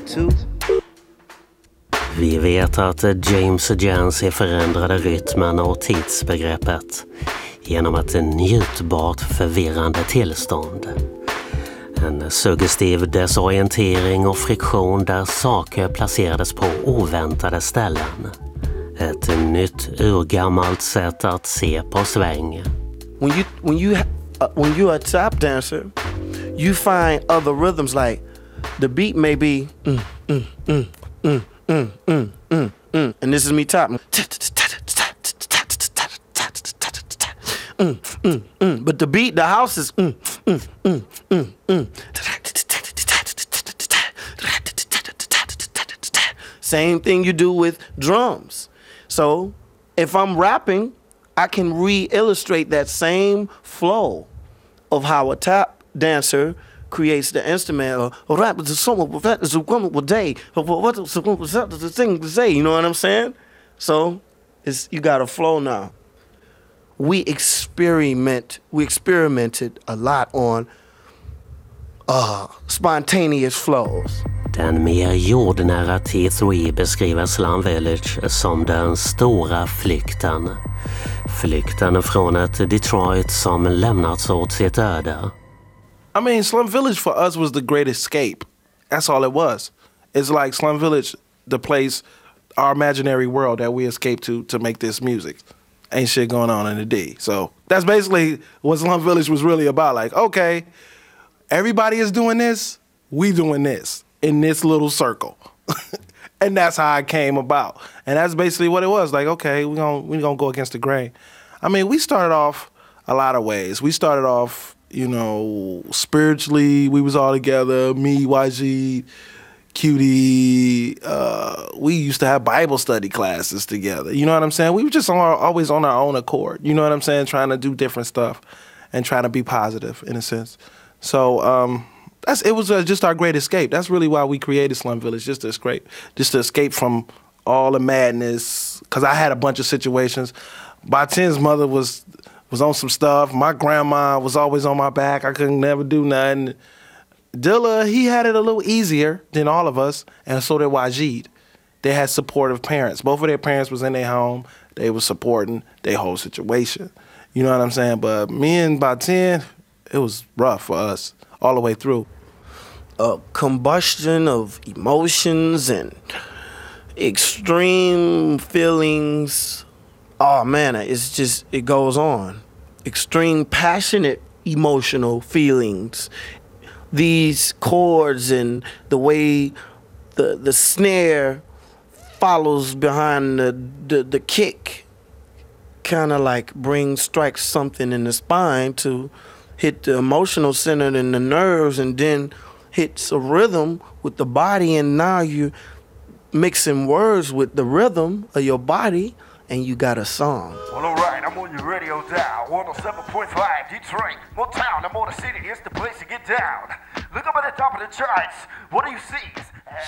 2. Vi vet att James Jansi förändrade rytmen och tidsbegreppet genom ett njutbart förvirrande tillstånd. En suggestiv desorientering och friktion där saker placerades på oväntade ställen. Ett nytt urgammalt sätt att se på sväng. When you're a tap dancer, you find other rhythms like the beat may be and this is me tapping. But the beat, the house is same thing you do with drums. So if I'm rapping, I can re-illustrate that same flow of how a tap dancer creates the instrument. Or rap is a day. What's the thing to say? You know what I'm saying? So you got a flow now. We experimented a lot on spontaneous flows. Den mer jordnära T3 beskriver Slum Village som den stora flykten. Flykten från ett Detroit som lämnats åt sitt öde. I mean, Slum Village for us was the great escape. That's all it was. It's like Slum Village, the place, our imaginary world that we escaped to make this music. Ain't shit going on in the D. So that's basically what Slum Village was really about. Like, okay, everybody is doing this, we doing this in this little circle. And that's how it came about. And that's basically what it was. Like, okay, we gonna go against the grain. I mean, we started off a lot of ways. We started off, you know, spiritually, we was all together, me, YG, Cutie. We used to have Bible study classes together. You know what I'm saying? We were just always on our own accord. You know what I'm saying? Trying to do different stuff and trying to be positive in a sense. So it was just our great escape. That's really why we created Slum Village, just to escape from all the madness. Because I had a bunch of situations. Batin's mother was on some stuff. My grandma was always on my back. I couldn't never do nothing. Dilla, he had it a little easier than all of us, and so did Wajid. They had supportive parents. Both of their parents was in their home. They was supporting their whole situation. You know what I'm saying? But me and Batin, it was rough for us all the way through. A combustion of emotions and extreme feelings. Oh man, it goes on. Extreme passionate emotional feelings. These chords and the way the snare follows behind the kick kind of like strikes something in the spine to hit the emotional center and the nerves, and then hits a rhythm with the body, and now you're mixing words with the rhythm of your body, and you got a song. Well, all right, I'm on your radio dial, 107.5 Detroit. Motown, the Motor City, it's the place to get down. Look up at the top of the charts. What do you see?